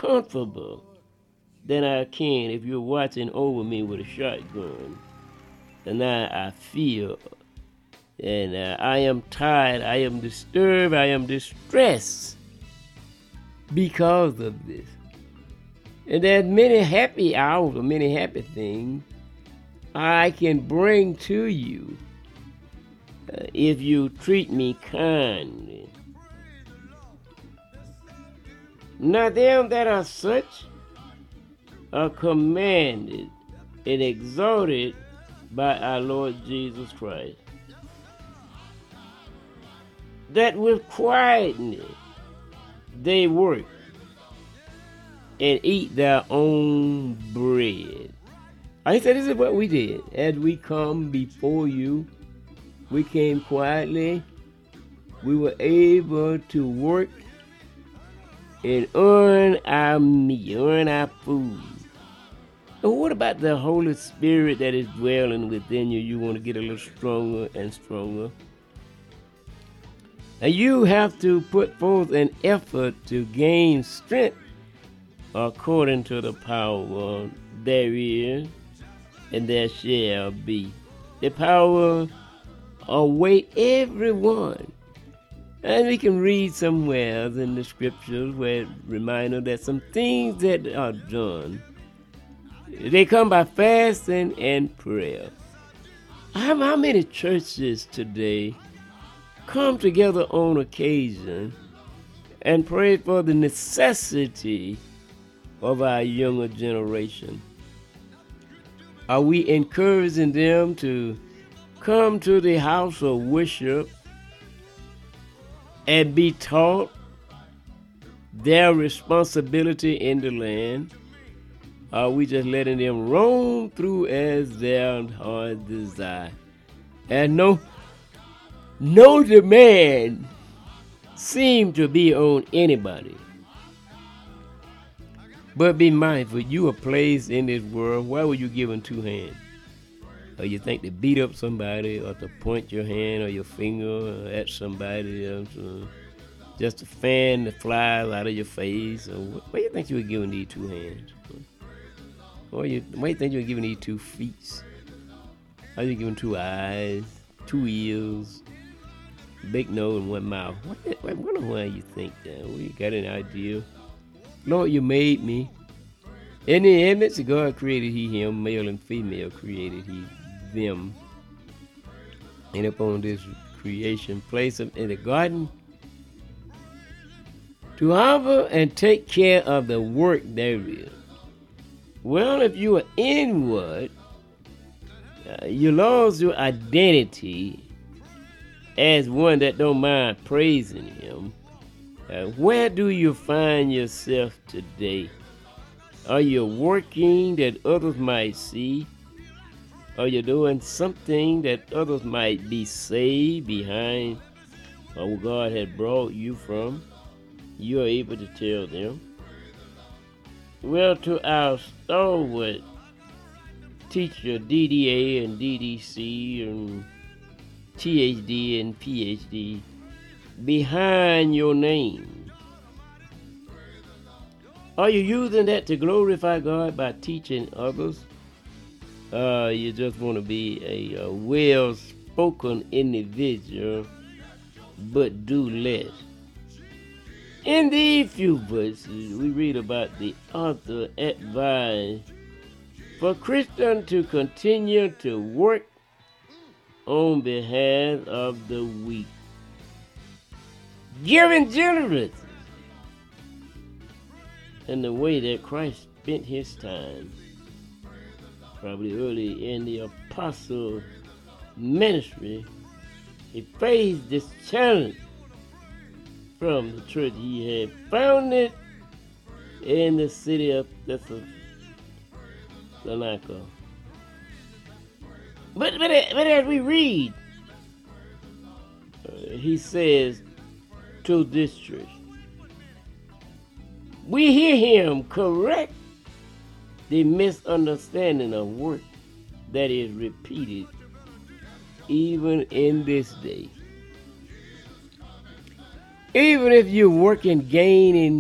comfortable than I can if you're watching over me with a shotgun. And now I feel, and I am tired, I am disturbed, I am distressed because of this. And there's many happy hours or many happy things I can bring to you if you treat me kindly. Now them that are such are commanded and exhorted by our Lord Jesus Christ, that with quietness they work and eat their own bread. I said, this is what we did. As we come before you, we came quietly. We were able to work and earn our meal, earn our food. And what about the Holy Spirit that is dwelling within you? You want to get a little stronger and stronger. And you have to put forth an effort to gain strength according to the power there is and there shall be. The power await everyone. And we can read somewhere in the scriptures where it reminds us that some things that are done, they come by fasting and prayer. How many churches today come together on occasion and pray for the necessity of our younger generation? Are we encouraging them to come to the house of worship and be taught their responsibility in the land? Are we just letting them roam through as their heart desire? And no demand seem to be on anybody. But be mindful, you are placed in this world. Why were you given two hands? Or you think to beat up somebody, or to point your hand or your finger at somebody else, or just to fan the flies out of your face? Or why do you think you were given these two hands? Why do you think you were given these 2 feet? Why are you given 2 eyes, 2 ears, big nose, and 1 mouth? I wonder why you think that. Well, you got an idea? Lord, you made me. In the image of God created he him, male and female created he them. And upon this creation, place them in the garden to harbor and take care of the work therein. Well, if you are inward, you lost your identity as one that don't mind praising him. Where do you find yourself today? Are you working that others might see? Are you doing something that others might be saved behind where God had brought you from? You are able to tell them. Well, to our stalwart teacher, DDA and DDC and THD and PhD, behind your name, are you using that to glorify God by teaching others? You just want to be a well-spoken individual, but do less. In these few verses, we read about the author advised for Christians to continue to work on behalf of the weak, giving generously in the way that Christ spent his time, probably early in the apostle ministry. He faced this challenge from the church he had founded in the city of Thessalonica. But as we read, he says to this church, we hear him correct the misunderstanding of work that is repeated even in this day. Even if you're working, gaining